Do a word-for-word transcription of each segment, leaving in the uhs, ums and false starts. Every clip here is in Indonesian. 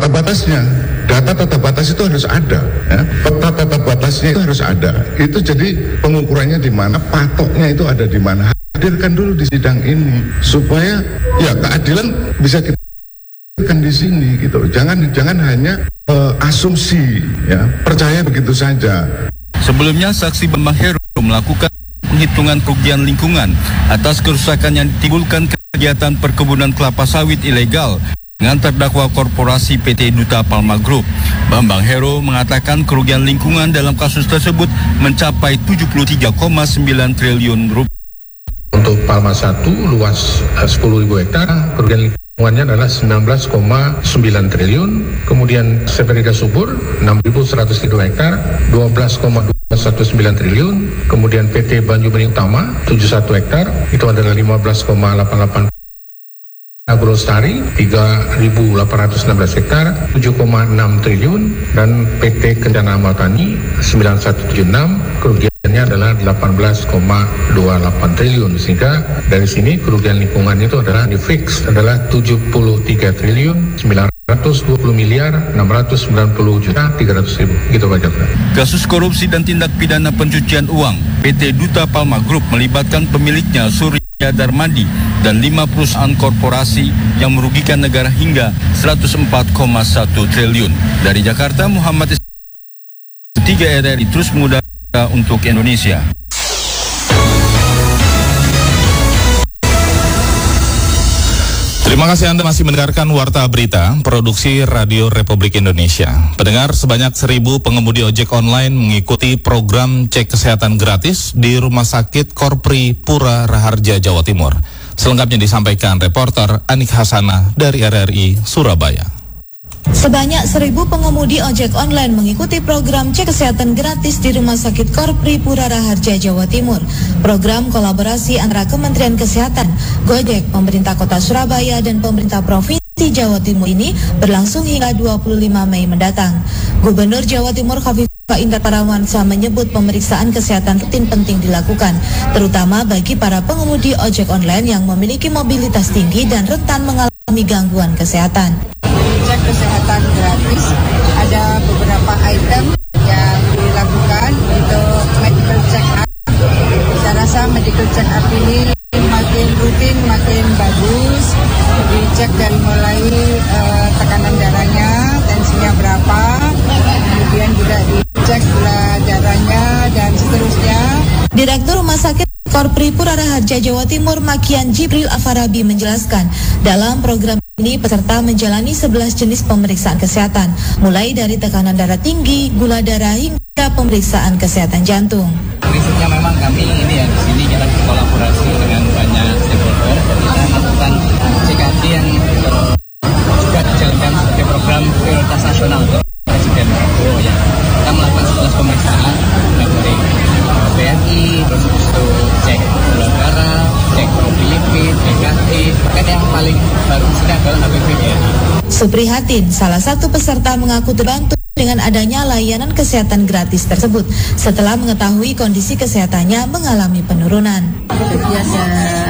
tata batasnya. Data tata batas itu harus ada, ya. Peta tata batasnya itu harus ada. Itu jadi pengukurannya di mana, patoknya itu ada di mana. Hadirkan dulu di sidang ini supaya ya keadilan bisa kita hadirkan di sini gitu. Jangan jangan hanya uh, asumsi, ya, percaya begitu saja. Sebelumnya saksi Bambang Hero melakukan penghitungan kerugian lingkungan atas kerusakan yang ditimbulkan kegiatan perkebunan kelapa sawit ilegal dengan terdakwa korporasi P T Duta Palma Group. Bambang Hero mengatakan kerugian lingkungan dalam kasus tersebut mencapai tujuh puluh tiga koma sembilan triliun rupiah. Untuk Palma satu luas sepuluh ribu hektar, kerugian lingkungannya adalah sembilan belas koma sembilan triliun. Kemudian Seperida Subur enam ribu seratus tiga hektar, dua belas koma dua satu sembilan triliun. Kemudian P T Banyu Bening Utama tujuh puluh satu hektar, itu adalah lima belas koma delapan delapan. Agrostari tiga ribu delapan ratus enam belas hektar, tujuh koma enam triliun. Dan P T Kencana Amal Tani sembilan satu tujuh enam, kerugiannya adalah delapan belas koma dua delapan triliun. Sehingga dari sini kerugian lingkungan itu adalah di fix adalah tujuh puluh tiga triliun sembilan ratus dua puluh miliar enam ratus sembilan puluh juta tiga ratus ribu. Gitu Pak Jaksa. Kasus korupsi dan tindak pidana pencucian uang P T Duta Palma Group melibatkan pemiliknya Surya Darmadi dan lima perusahaan korporasi yang merugikan negara hingga seratus empat koma satu triliun. Dari Jakarta, Muhammad tiga R R I terus mengudara untuk Indonesia. Terima kasih Anda masih mendengarkan Warta Berita, produksi Radio Republik Indonesia. Pendengar, sebanyak seribu pengemudi ojek online mengikuti program cek kesehatan gratis di Rumah Sakit Korpri Pura Raharja, Jawa Timur. Selengkapnya disampaikan reporter Anik Hasanah dari R R I Surabaya. Sebanyak seribu pengemudi ojek online mengikuti program cek kesehatan gratis di Rumah Sakit Korpri Pura Raharja, Jawa Timur. Program kolaborasi antara Kementerian Kesehatan, Gojek, pemerintah Kota Surabaya, dan pemerintah Provinsi Jawa Timur ini berlangsung hingga dua puluh lima Mei mendatang. Gubernur Jawa Timur Khofifah Indar Parawansa menyebut pemeriksaan kesehatan rutin penting dilakukan, terutama bagi para pengemudi ojek online yang memiliki mobilitas tinggi dan rentan mengalami gangguan kesehatan. Cek kesehatan gratis, ada beberapa item yang dilakukan untuk medical check up. Saya rasa medical check up ini makin rutin, makin bagus. Dicek dari mulai uh, tekanan darahnya, tensinya berapa, kemudian juga dicek gula darahnya dan seterusnya. Direktur Rumah Sakit Korpri Pura Raharja, Jawa Timur, Makian Jibril Afarabi menjelaskan, dalam program ini peserta menjalani sebelas jenis pemeriksaan kesehatan, mulai dari tekanan darah tinggi, gula darah hingga pemeriksaan kesehatan jantung. Prinsipnya memang kami ini ya, di sini kita berkolaborasi dengan banyak stakeholder. Kita melakukan C K D yang uh, juga dijalankan sebagai program prioritas nasional untuk Presiden Prabowo ya. Kita melakukan sebelas pemeriksaan dari uh, B M I, terus itu cek gula darah, cek profilipid, B K T, bahkan yang paling baru di sini adalah H P V ya. Suprihatin, salah satu peserta, mengaku terbantu dengan adanya layanan kesehatan gratis tersebut setelah mengetahui kondisi kesehatannya mengalami penurunan. Biasa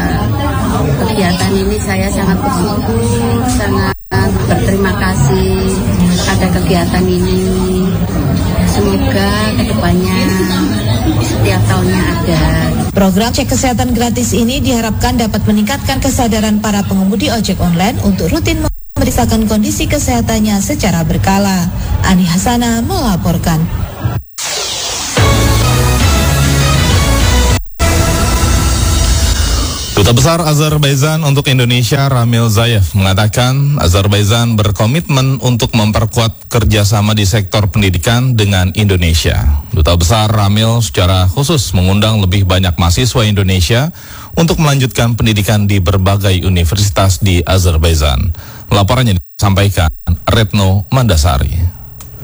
kegiatan ini saya sangat bersyukur, sangat berterima kasih ada kegiatan ini. Semoga kedepannya setiap tahunnya ada. Program cek kesehatan gratis ini diharapkan dapat meningkatkan kesadaran para pengemudi ojek online untuk rutin memeriksakan kondisi kesehatannya secara berkala. Ani Hasanah melaporkan. Duta Besar Azerbaijan untuk Indonesia Ramil Zayev mengatakan Azerbaijan berkomitmen untuk memperkuat kerjasama di sektor pendidikan dengan Indonesia. Duta Besar Ramil secara khusus mengundang lebih banyak mahasiswa Indonesia untuk melanjutkan pendidikan di berbagai universitas di Azerbaijan. Laporannya disampaikan Retno Mandasari.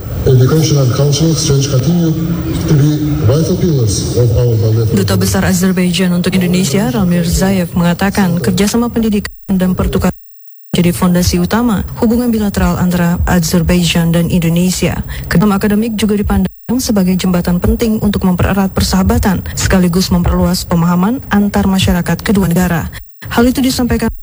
Duta Besar Azerbaijan untuk Indonesia Ramil Zayev mengatakan kerjasama pendidikan dan pertukaran jadi fondasi utama hubungan bilateral antara Azerbaijan dan Indonesia. Kedua akademik juga dipandang sebagai jembatan penting untuk mempererat persahabatan sekaligus memperluas pemahaman antar masyarakat kedua negara. Hal itu disampaikan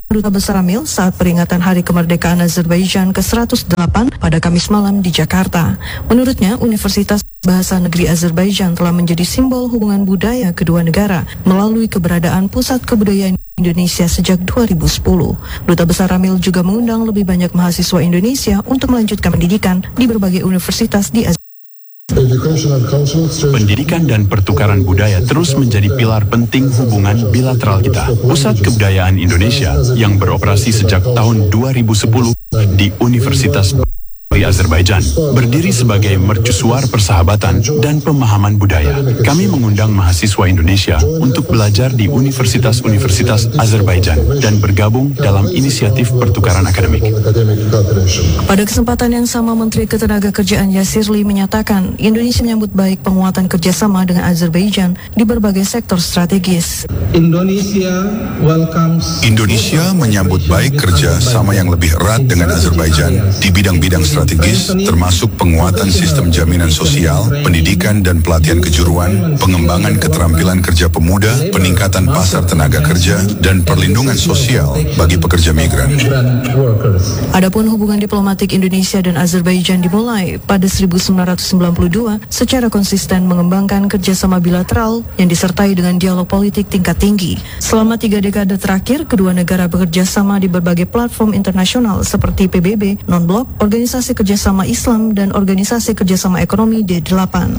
Duta Besar Ramil saat peringatan Hari Kemerdekaan Azerbaijan ke seratus delapan pada Kamis malam di Jakarta. Menurutnya, Universitas Bahasa Negeri Azerbaijan telah menjadi simbol hubungan budaya kedua negara melalui keberadaan Pusat Kebudayaan Indonesia sejak dua ribu sepuluh. Duta Besar Ramil juga mengundang lebih banyak mahasiswa Indonesia untuk melanjutkan pendidikan di berbagai universitas di Azerbaijan. Pendidikan dan pertukaran budaya terus menjadi pilar penting hubungan bilateral kita. Pusat Kebudayaan Indonesia yang beroperasi sejak tahun dua ribu sepuluh di Universitas Azerbaijan berdiri sebagai mercusuar persahabatan dan pemahaman budaya. Kami mengundang mahasiswa Indonesia untuk belajar di universitas-universitas Azerbaijan dan bergabung dalam inisiatif pertukaran akademik. Pada kesempatan yang sama, Menteri Ketenagakerjaan Yasirli menyatakan Indonesia menyambut baik penguatan kerjasama dengan Azerbaijan di berbagai sektor strategis. Indonesia welcomes Indonesia menyambut baik kerjasama yang lebih erat dengan Azerbaijan di bidang-bidang strategis termasuk penguatan sistem jaminan sosial, pendidikan dan pelatihan kejuruan, pengembangan keterampilan kerja pemuda, peningkatan pasar tenaga kerja, dan perlindungan sosial bagi pekerja migran. Adapun hubungan diplomatik Indonesia dan Azerbaijan dimulai pada seribu sembilan ratus sembilan puluh dua secara konsisten mengembangkan kerjasama bilateral yang disertai dengan dialog politik tingkat tinggi. Selama tiga dekade terakhir, kedua negara bekerja sama di berbagai platform internasional seperti P B B, Non-Blok, Organisasi Kerjasama Islam, dan Organisasi Kerjasama Ekonomi D delapan.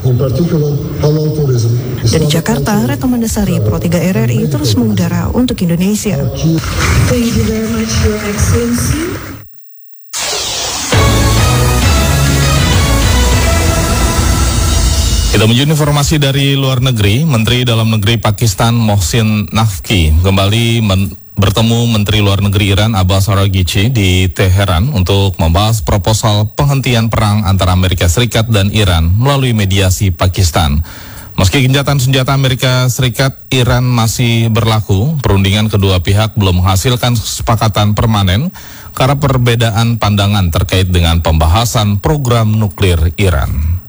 Dari Jakarta, Retno Mandasari, Pro tiga R R I terus mengudara untuk Indonesia. Thank you very much, Your Excellency. Kita menuju informasi dari luar negeri. Menteri Dalam Negeri Pakistan Mohsin Naqvi kembali men- bertemu Menteri Luar Negeri Iran Abbas Araghchi di Teheran untuk membahas proposal penghentian perang antara Amerika Serikat dan Iran melalui mediasi Pakistan. Meski gencatan senjata Amerika Serikat Iran masih berlaku, perundingan kedua pihak belum menghasilkan kesepakatan permanen karena perbedaan pandangan terkait dengan pembahasan program nuklir Iran.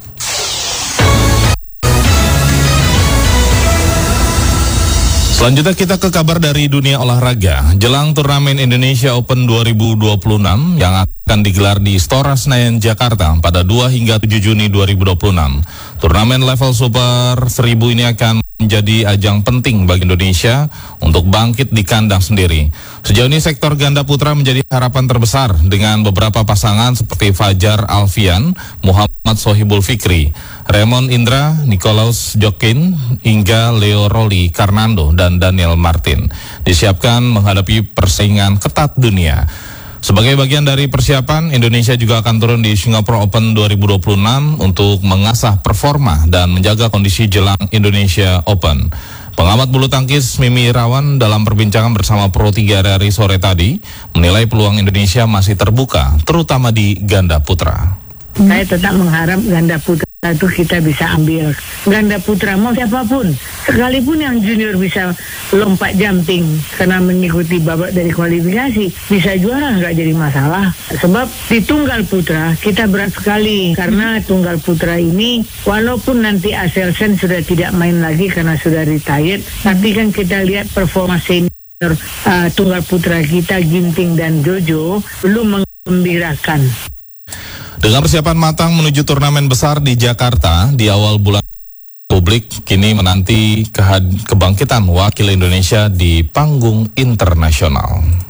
Selanjutnya kita ke kabar dari dunia olahraga. Jelang turnamen Indonesia Open dua ribu dua puluh enam yang akan digelar di Istora Senayan, Jakarta pada dua hingga tujuh Juni dua ribu dua puluh enam. Turnamen level Super seribu ini akan menjadi ajang penting bagi Indonesia untuk bangkit di kandang sendiri. Sejauh ini sektor ganda putra menjadi harapan terbesar dengan beberapa pasangan seperti Fajar Alfian, Muhammad Sohibul Fikri, Raymond Indra, Nikolaus Jokin, hingga Leo Roli Karnando dan Daniel Martin. Disiapkan menghadapi persaingan ketat dunia. Sebagai bagian dari persiapan, Indonesia juga akan turun di Singapore Open dua ribu dua puluh enam untuk mengasah performa dan menjaga kondisi jelang Indonesia Open. Pengamat bulu tangkis Mimi Irawan dalam perbincangan bersama Pro tiga R R I sore tadi menilai peluang Indonesia masih terbuka, terutama di ganda putra. Saya tetap mengharap ganda putra itu kita bisa ambil. Ganda putra mau siapapun, sekalipun yang junior bisa lompat jumping karena mengikuti babak dari kualifikasi, bisa juara nggak jadi masalah. Sebab di tunggal putra kita berat sekali karena tunggal putra ini walaupun nanti Axelsen sudah tidak main lagi karena sudah retired, tapi kan kita lihat performa senior uh, tunggal putra kita Ginting dan Jojo belum menggembirakan. Dengan persiapan matang menuju turnamen besar di Jakarta di awal bulan, publik kini menanti kebangkitan wakil Indonesia di panggung internasional.